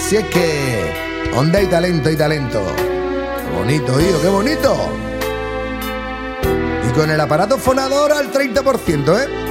Si es que... onda y talento, y talento. Qué bonito, hijo, qué bonito. Y con el aparato fonador al 30%, ¿eh?